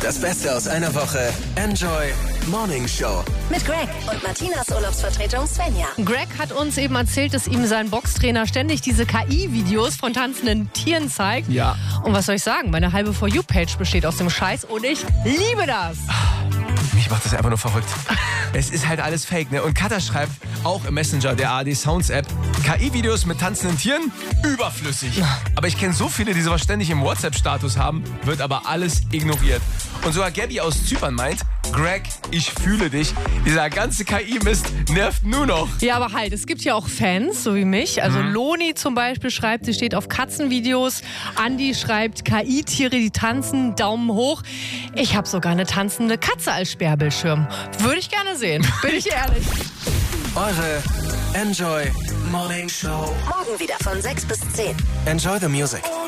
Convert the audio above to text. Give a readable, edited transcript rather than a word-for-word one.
Das Beste aus einer Woche. Enjoy Morning Show. Mit Greg und Martinas Urlaubsvertretung Svenja. Greg hat uns eben erzählt, dass ihm sein Boxtrainer ständig diese KI-Videos von tanzenden Tieren zeigt. Ja. Und was soll ich sagen? Meine halbe For You-Page besteht aus dem Scheiß und ich liebe das. Mich macht das einfach nur verrückt. Es ist halt alles fake, ne? Und Katha schreibt, auch im Messenger der ARD Sounds App, KI-Videos mit tanzenden Tieren, überflüssig. Aber ich kenne so viele, die sowas ständig im WhatsApp-Status haben, wird aber alles ignoriert. Und sogar Gabby aus Zypern meint, Greg, ich fühle dich. Dieser ganze KI-Mist nervt nur noch. Ja, aber halt, es gibt ja auch Fans, so wie mich. Also Loni zum Beispiel schreibt, sie steht auf Katzenvideos. Andi schreibt, KI-Tiere, die tanzen, Daumen hoch. Ich habe sogar eine tanzende Katze als Sperrbildschirm. Würde ich gerne sehen, bin ich ehrlich. Eure Enjoy Morning Show. Morgen wieder von 6 bis 10. Enjoy the music.